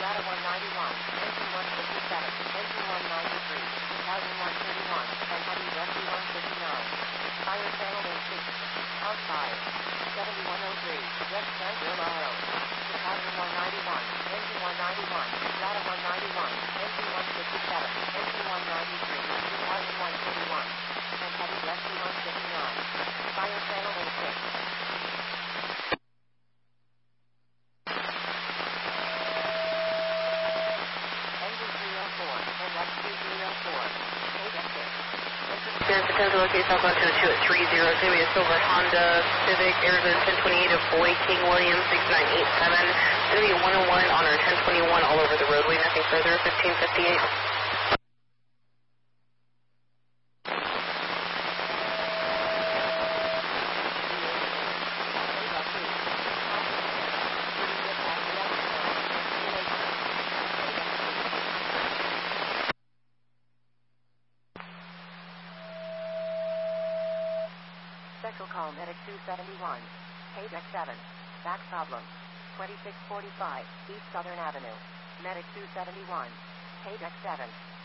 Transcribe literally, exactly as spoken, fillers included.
Data one ninety-one, engine one fifty-seven, engine one ninety-three, two thousand one thirty-one, and heavy rescue one fifty-nine. Fire channel in six. Outside. seventy-one oh three, West Sandville Road. two thousand one ninety-one, engine one ninety-one, Data one ninety-one, engine one fifty-seven, engine one ninety-three, two thousand one thirty-one, and heavy rescue one fifty-nine. Fire channel in six. San Francisco, locate Southwest two two at three zero, it's going to be a silver Honda Civic, Arizona ten twenty-eight of Boyd King Williams six nine eight seven. It's going to be a one oh one on our ten twenty-one all over the roadway, nothing further, fifteen fifty-eight. Special call Medic two seventy-one. Page X seven. Back problem. twenty-six forty-five, East Southern Avenue. Medic two seventy-one. Page X seven.